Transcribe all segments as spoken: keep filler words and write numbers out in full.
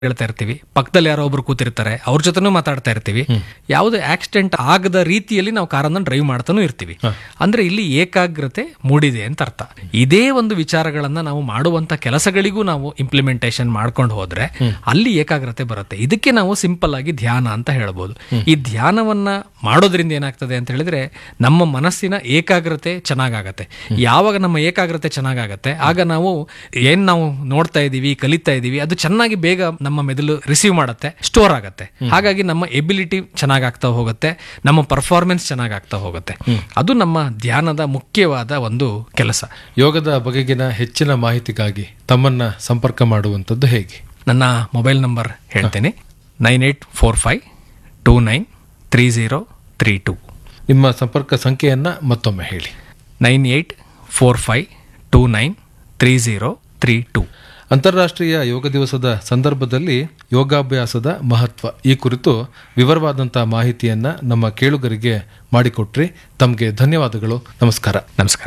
ಹೇಳ್ತಾ ಇರ್ತೀವಿ, ಪಕ್ಕದಲ್ಲಿ ಯಾರೋ ಒಬ್ರು ಕೂತಿರ್ತಾರೆ, ಅವ್ರ ಜೊತೆನೂ ಮಾತಾಡ್ತಾ ಇರ್ತೀವಿ. ಯಾವುದೇ ಆಕ್ಸಿಡೆಂಟ್ ಆಗದ ರೀತಿಯಲ್ಲಿ ನಾವು ಕಾರನ್ನ ಡ್ರೈವ್ ಮಾಡ್ತಾನೂ ಇರ್ತೀವಿ. ಅಂದ್ರೆ ಇಲ್ಲಿ ಏಕಾಗ್ರತೆ ಮೂಡಿದೆ ಅಂತ ಅರ್ಥ. ಇದೇ ಒಂದು ವಿಚಾರಗಳನ್ನ ನಾವು ಮಾಡುವಂತ ಕೆಲಸಗಳಿಗೂ ನಾವು ಇಂಪ್ಲಿಮೆಂಟೇಷನ್ ಮಾಡ್ಕೊಂಡು ಹೋದ್ರೆ ಅಲ್ಲಿ ಏಕಾಗ್ರತೆ ಬರುತ್ತೆ. ಇದಕ್ಕೆ ನಾವು ಸಿಂಪಲ್ ಆಗಿ ಧ್ಯಾನ ಅಂತ ಹೇಳ್ಬೋದು. ಈ ಧ್ಯಾನವನ್ನ ಮಾಡೋದ್ರಿಂದ ಏನಾಗ್ತದೆ ಅಂತ ಹೇಳಿದ್ರೆ ನಮ್ಮ ಮನಸ್ಸಿನ ಏಕಾಗ್ರತೆ ಚೆನ್ನಾಗಾಗತ್ತೆ. ಯಾವಾಗ ನಮ್ಮ ಏಕಾಗ್ರತೆ ಚೆನ್ನಾಗಾಗತ್ತೆ ಆಗ ನಾವು ಏನ್ ನಾವು ನೋಡ್ತಾ ಇದೀವಿ, ಕಲಿತಾ ಇದೀವಿ, ಅದು ಚೆನ್ನಾಗಿ ಬೇಗ ನಮ್ಮ ಮೆದುಳು ರಿಸೀವ್ ಮಾಡುತ್ತೆ, ಸ್ಟೋರ್ ಆಗುತ್ತೆ. ಹಾಗಾಗಿ ನಮ್ಮ ಎಬಿಲಿಟಿ ಚೆನ್ನಾಗಾಗ್ತಾ ಹೋಗುತ್ತೆ, ನಮ್ಮ ಪರ್ಫಾರ್ಮೆನ್ಸ್ ಚೆನ್ನಾಗಾಗ್ತಾ ಹೋಗುತ್ತೆ. ಅದು ನಮ್ಮ ಧ್ಯಾನದ ಮುಖ್ಯವಾದ ಒಂದು ಕೆಲಸ. ಯೋಗದ ಬಗೆಗಿನ ಹೆಚ್ಚಿನ ಮಾಹಿತಿಗಾಗಿ ತಮ್ಮನ್ನ ಸಂಪರ್ಕ ಮಾಡುವಂಥದ್ದು ಹೇಗೆ? ನನ್ನ ಮೊಬೈಲ್ ನಂಬರ್ ಹೇಳ್ತೇನೆ, nine eight four five two nine three zero three two. ನಿಮ್ಮ ಸಂಪರ್ಕ ಸಂಖ್ಯೆಯನ್ನ ಮತ್ತೊಮ್ಮೆ ಹೇಳಿ. Nine eight four five two nine three zero three two. ಅಂತಾರಾಷ್ಟ್ರೀಯ ಯೋಗ ದಿವಸದ ಸಂದರ್ಭದಲ್ಲಿ ಯೋಗಾಭ್ಯಾಸದ ಮಹತ್ವ ಈ ಕುರಿತು ವಿವರವಾದಂತಹ ಮಾಹಿತಿಯನ್ನ ನಮ್ಮ ಕೇಳುಗರಿಗೆ ಮಾಡಿಕೊಟ್ರಿ. ತಮಗೆ ಧನ್ಯವಾದಗಳು. ನಮಸ್ಕಾರ. ನಮಸ್ಕಾರ.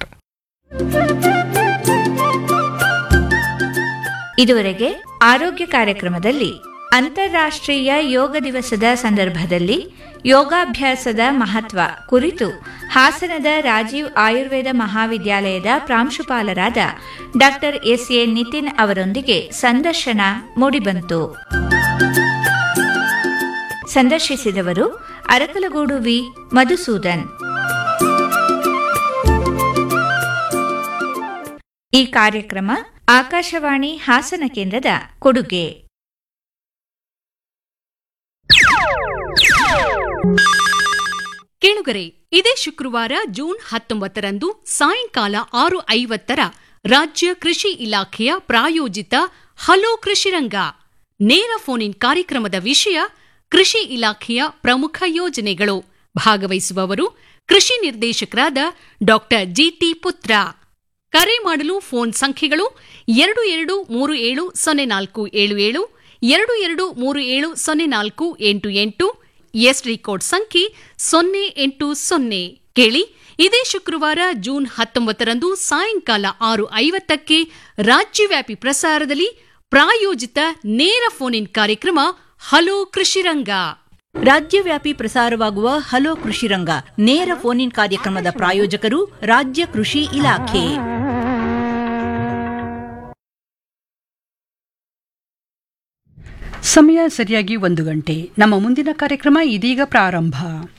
ಇದುವರೆಗೆ ಆರೋಗ್ಯ ಕಾರ್ಯಕ್ರಮದಲ್ಲಿ ಅಂತಾರಾಷ್ಟ್ರೀಯ ಯೋಗ ದಿವಸದ ಸಂದರ್ಭದಲ್ಲಿ ಯೋಗಾಭ್ಯಾಸದ ಮಹತ್ವ ಕುರಿತು ಹಾಸನದ ರಾಜೀವ್ ಆಯುರ್ವೇದ ಮಹಾವಿದ್ಯಾಲಯದ ಪ್ರಾಂಶುಪಾಲರಾದ ಡಾಕ್ಟರ್ ಎಸ್ ಎ ನಿತಿನ್ ಅವರೊಂದಿಗೆ ಸಂದರ್ಶನ ಮೂಡಿಬಂತು. ಸಂದರ್ಶಿಸಿದವರು ಅರಕಲಗೂಡು ವಿ ಮಧುಸೂದನ್. ಈ ಕಾರ್ಯಕ್ರಮ ಆಕಾಶವಾಣಿ ಹಾಸನ ಕೇಂದ್ರದ ಕೊಡುಗೆ. ಕೇಳುಗರೆ, ಇದೇ ಶುಕ್ರವಾರ ಜೂನ್ ಹತ್ತೊಂಬತ್ತರಂದು ಸಾಯಂಕಾಲ ಆರು ಐವತ್ತರ ರಾಜ್ಯ ಕೃಷಿ ಇಲಾಖೆಯ ಪ್ರಾಯೋಜಿತ ಹಲೋ ಕೃಷಿರಂಗ ನೇರ ಫೋನ್ ಇನ್ ಕಾರ್ಯಕ್ರಮದ ವಿಷಯ ಕೃಷಿ ಇಲಾಖೆಯ ಪ್ರಮುಖ ಯೋಜನೆಗಳು. ಭಾಗವಹಿಸುವವರು ಕೃಷಿ ನಿರ್ದೇಶಕರಾದ ಡಾಕ್ಟರ್ ಜಿಟಿ ಪುತ್ರ. ಕರೆ ಮಾಡಲು ಫೋನ್ ಸಂಖ್ಯೆಗಳು ಎರಡು ಎರಡು ಮೂರು ಏಳು ಸೊನ್ನೆ ನಾಲ್ಕು ಏಳು ಏಳು, ಎರಡು ಎರಡು ಮೂರು ಏಳು ಸೊನ್ನೆ ನಾಲ್ಕು ಎಂಟು ಎಂಟು, ಎಸ್ಡಿ ಕೋಡ್ ಸಂಖ್ಯೆ ಸೊನ್ನೆ ಎಂಟು ಸೊನ್ನೆ. ಕೇಳಿ, ಇದೇ ಶುಕ್ರವಾರ ಜೂನ್ ಹತ್ತೊಂಬತ್ತರಂದು ಸಾಯಂಕಾಲ ಆರು ಐವತ್ತಕ್ಕೆ ರಾಜ್ಯವ್ಯಾಪಿ ಪ್ರಸಾರದಲ್ಲಿ ಪ್ರಾಯೋಜಿತ ನೇರ ಫೋನ್ ಇನ್ ಕಾರ್ಯಕ್ರಮ ಹಲೋ ಕೃಷಿರಂಗ. ರಾಜ್ಯವ್ಯಾಪಿ ಪ್ರಸಾರವಾಗುವ ಹಲೋ ಕೃಷಿರಂಗ ನೇರ ಫೋನ್ ಇನ್ ಕಾರ್ಯಕ್ರಮದ ಪ್ರಾಯೋಜಕರು ರಾಜ್ಯ ಕೃಷಿ ಇಲಾಖೆ. ಸಮಯ ಸರಿಯಾಗಿ ಒಂದು ಗಂಟೆ. ನಮ್ಮ ಮುಂದಿನ ಕಾರ್ಯಕ್ರಮ ಇದೀಗ ಪ್ರಾರಂಭ.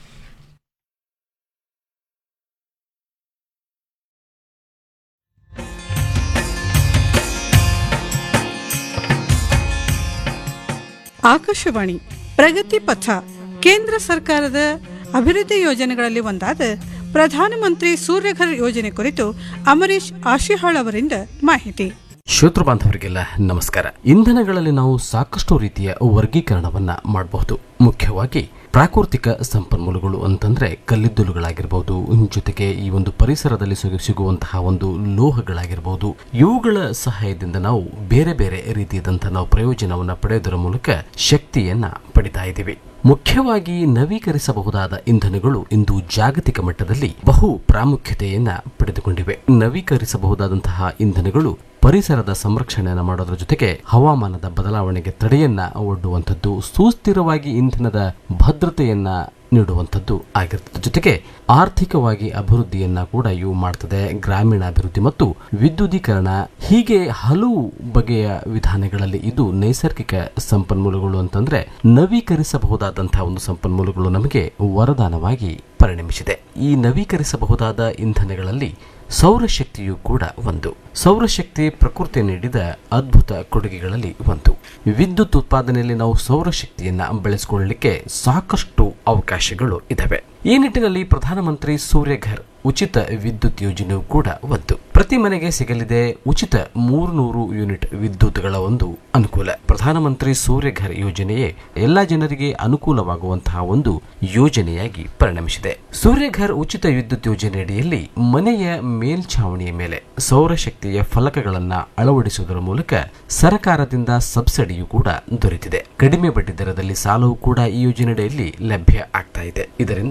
ಆಕಾಶವಾಣಿ ಪ್ರಗತಿ ಪಥ ಕೇಂದ್ರ ಸರ್ಕಾರದ ಅಭಿವೃದ್ಧಿ ಯೋಜನೆಗಳಲ್ಲಿ ಒಂದಾದ ಪ್ರಧಾನಮಂತ್ರಿ ಸೂರ್ಯಘರ್ ಯೋಜನೆ ಕುರಿತು ಅಮರೀಶ್ ಆಶಿಹಾಳ್ ಅವರಿಂದ ಮಾಹಿತಿ. ಶ್ರೋತೃ ಬಾಂಧವರಿಗೆಲ್ಲ ನಮಸ್ಕಾರ. ಇಂಧನಗಳಲ್ಲಿ ನಾವು ಸಾಕಷ್ಟು ರೀತಿಯ ವರ್ಗೀಕರಣವನ್ನ ಮಾಡಬಹುದು. ಮುಖ್ಯವಾಗಿ ಪ್ರಾಕೃತಿಕ ಸಂಪನ್ಮೂಲಗಳು ಅಂತಂದ್ರೆ ಕಲ್ಲಿದ್ದಲುಗಳಾಗಿರ್ಬಹುದು, ಜೊತೆಗೆ ಈ ಒಂದು ಪರಿಸರದಲ್ಲಿ ಸಿಗುವಂತಹ ಒಂದು ಲೋಹಗಳಾಗಿರ್ಬಹುದು, ಇವುಗಳ ಸಹಾಯದಿಂದ ನಾವು ಬೇರೆ ಬೇರೆ ರೀತಿಯಾದಂತಹ ನಾವು ಪ್ರಯೋಜನವನ್ನ ಪಡೆಯೋದರ ಮೂಲಕ ಶಕ್ತಿಯನ್ನ ಪಡಿತಾ ಇದ್ದೀವಿ. ಮುಖ್ಯವಾಗಿ ನವೀಕರಿಸಬಹುದಾದ ಇಂಧನಗಳು ಇಂದು ಜಾಗತಿಕ ಮಟ್ಟದಲ್ಲಿ ಬಹು ಪ್ರಾಮುಖ್ಯತೆಯನ್ನ ಪಡೆದುಕೊಂಡಿವೆ. ನವೀಕರಿಸಬಹುದಾದಂತಹ ಇಂಧನಗಳು ಪರಿಸರದ ಸಂರಕ್ಷಣೆಯನ್ನು ಮಾಡೋದ್ರ ಜೊತೆಗೆ ಹವಾಮಾನದ ಬದಲಾವಣೆಗೆ ತಡೆಯನ್ನ ಒಡ್ಡುವಂಥದ್ದು, ಸುಸ್ಥಿರವಾಗಿ ಇಂಧನದ ಭದ್ರತೆಯನ್ನ ನೀಡುವಂಥದ್ದು ಆಗಿರ್ತದೆ. ಜೊತೆಗೆ ಆರ್ಥಿಕವಾಗಿ ಅಭಿವೃದ್ಧಿಯನ್ನ ಕೂಡ ಇವು ಮಾಡ್ತದೆ. ಗ್ರಾಮೀಣ ಅಭಿವೃದ್ಧಿ ಮತ್ತು ವಿದ್ಯುದೀಕರಣ, ಹೀಗೆ ಹಲವು ಬಗೆಯ ವಿಧಾನಗಳಲ್ಲಿ ಇದು ನೈಸರ್ಗಿಕ ಸಂಪನ್ಮೂಲಗಳು ಅಂತಂದ್ರೆ ನವೀಕರಿಸಬಹುದಾದಂತಹ ಒಂದು ಸಂಪನ್ಮೂಲಗಳು ನಮಗೆ ವರದಾನವಾಗಿ ಪರಿಣಮಿಸಿದೆ. ಈ ನವೀಕರಿಸಬಹುದಾದ ಇಂಧನಗಳಲ್ಲಿ ಸೌರಶಕ್ತಿಯು ಕೂಡ ಒಂದು. ಸೌರಶಕ್ತಿ ಪ್ರಕೃತಿ ನೀಡಿದ ಅದ್ಭುತ ಕೊಡುಗೆಗಳಲ್ಲಿ ಒಂದು. ವಿದ್ಯುತ್ ಉತ್ಪಾದನೆಯಲ್ಲಿ ನಾವು ಸೌರಶಕ್ತಿಯನ್ನ ಬೆಳೆಸಿಕೊಳ್ಳಲಿಕ್ಕೆ ಸಾಕಷ್ಟು ಅವಕಾಶಗಳು ಇದಾವೆ. ಈ ನಿಟ್ಟಿನಲ್ಲಿ ಪ್ರಧಾನಮಂತ್ರಿ ಸೂರ್ಯಘರ್ ಉಚಿತ ವಿದ್ಯುತ್ ಯೋಜನೆಯೂ ಕೂಡ ಒಂದು. ಪ್ರತಿ ಮನೆಗೆ ಸಿಗಲಿದೆ ಉಚಿತ ಮೂರ್ನೂರು ಯೂನಿಟ್ ವಿದ್ಯುತ್ಗಳ ಒಂದು ಅನುಕೂಲ. ಪ್ರಧಾನಮಂತ್ರಿ ಸೂರ್ಯಘರ್ ಯೋಜನೆಯೇ ಎಲ್ಲಾ ಜನರಿಗೆ ಅನುಕೂಲವಾಗುವಂತಹ ಒಂದು ಯೋಜನೆಯಾಗಿ ಪರಿಣಮಿಸಿದೆ. ಸೂರ್ಯಘರ್ ಉಚಿತ ವಿದ್ಯುತ್ ಯೋಜನೆಯಡಿಯಲ್ಲಿ ಮನೆಯ ಮೇಲ್ಛಾವಣಿಯ ಮೇಲೆ ಸೌರಶಕ್ತಿಯ ಫಲಕಗಳನ್ನ ಅಳವಡಿಸುವುದರ ಮೂಲಕ ಸರ್ಕಾರದಿಂದ ಸಬ್ಸಿಡಿಯೂ ಕೂಡ ದೊರೆತಿದೆ. ಕಡಿಮೆ ಬಡ್ಡಿ ದರದಲ್ಲಿ ಸಾಲವೂ ಕೂಡ ಈ ಯೋಜನೆಯಡಿಯಲ್ಲಿ ಲಭ್ಯ ಆಗ್ತಾ ಇದೆ. ಇದರಿಂದ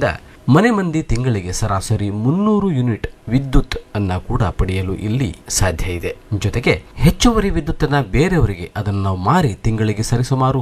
ಮನೆ ಮಂದಿ ತಿಂಗಳಿಗೆ ಸರಾಸರಿ ಮುನ್ನೂರು ಯೂನಿಟ್ ವಿದ್ಯುತ್ ಅನ್ನ ಕೂಡ ಪಡೆಯಲು ಇಲ್ಲಿ ಸಾಧ್ಯ ಇದೆ. ಜೊತೆಗೆ ಹೆಚ್ಚುವರಿ ವಿದ್ಯುತ್ತನ್ನ ಬೇರೆಯವರಿಗೆ ಅದನ್ನು ನಾವು ಮಾರಿ ತಿಂಗಳಿಗೆ ಸರಿಸುಮಾರು